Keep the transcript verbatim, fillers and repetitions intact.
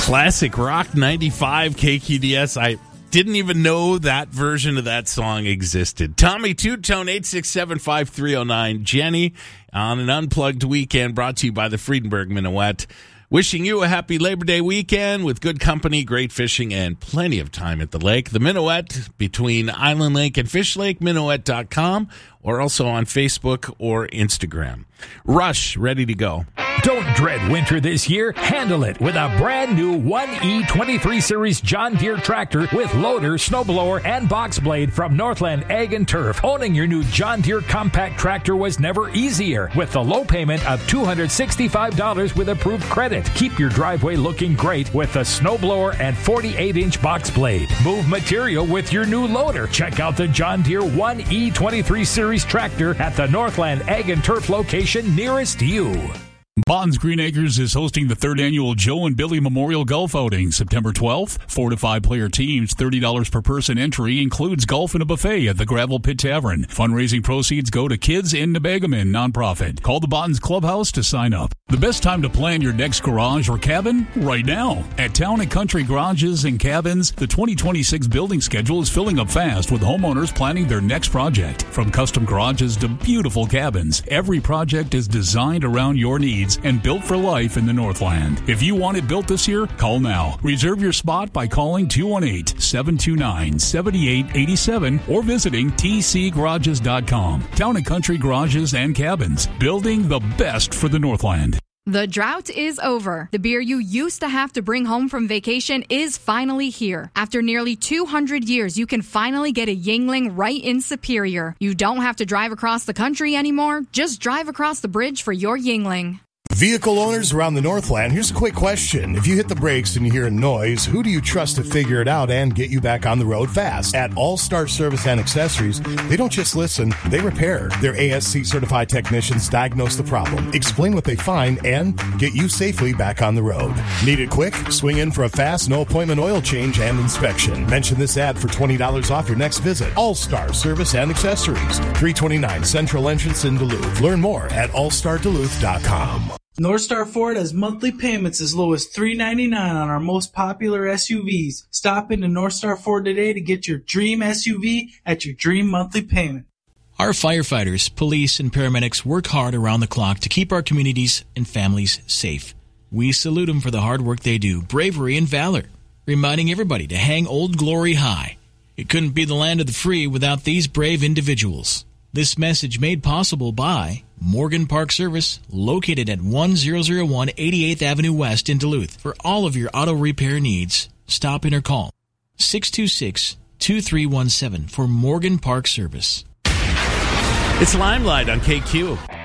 Classic Rock ninety-five K Q D S. I didn't even know that version of that song existed. Tommy Two-Tone, eight six seven, five three zero nine. Jenny on an unplugged weekend brought to you by the Friedenberg Minuet. Wishing you a happy Labor Day weekend with good company, great fishing, and plenty of time at the lake. The Minuet between Island Lake and Fish Lake, minuet dot com, or also on Facebook or Instagram. Rush, ready to go. Don't dread winter this year. Handle it with a brand new one E twenty-three Series John Deere tractor with loader, snowblower, and box blade from Northland Ag and Turf. Owning your new John Deere compact tractor was never easier with the low payment of two hundred sixty-five dollars with approved credit. Keep your driveway looking great with the snowblower and forty-eight inch box blade. Move material with your new loader. Check out the John Deere one E twenty-three Series tractor at the Northland Ag and Turf location nearest you. Bonds Green Acres is hosting the third annual Joe and Billy Memorial Golf Outing, September twelfth. Four to five player teams, thirty dollars per person entry, includes golf and a buffet at the Gravel Pit Tavern. Fundraising proceeds go to Kids in Nebegamin nonprofit. Call the Bonds Clubhouse to sign up. The best time to plan your next garage or cabin? Right now. At Town and Country Garages and Cabins, the twenty twenty-six building schedule is filling up fast with homeowners planning their next project. From custom garages to beautiful cabins, every project is designed around your needs and built for life in the Northland. If you want it built this year, call now. Reserve your spot by calling two one eight, seven two nine, seven eight eight seven or visiting t c garages dot com. Town and Country Garages and Cabins, building the best for the Northland. The drought is over. The beer you used to have to bring home from vacation is finally here. After nearly two hundred years, you can finally get a Yuengling right in Superior. You don't have to drive across the country anymore. Just drive across the bridge for your Yuengling. Vehicle owners around the Northland, here's a quick question. If you hit the brakes and you hear a noise, who do you trust to figure it out and get you back on the road fast? At All-Star Service and Accessories, they don't just listen, they repair. Their A S C-certified technicians diagnose the problem, explain what they find, and get you safely back on the road. Need it quick? Swing in for a fast, no-appointment oil change and inspection. Mention this ad for twenty dollars off your next visit. All-Star Service and Accessories, three twenty-nine Central Entrance in Duluth. Learn more at all star duluth dot com. Northstar Ford has monthly payments as low as three ninety-nine on our most popular S U Vs. Stop into Northstar Ford today to get your dream S U V at your dream monthly payment. Our firefighters, police, and paramedics work hard around the clock to keep our communities and families safe. We salute them for the hard work they do, bravery, and valor, reminding everybody to hang Old Glory high. It couldn't be the land of the free without these brave individuals. This message made possible by Morgan Park Service, located at one thousand one eighty-eighth Avenue West in Duluth. For all of your auto repair needs, stop in or call six two six, two three one seven for Morgan Park Service. It's Limelight on K Q.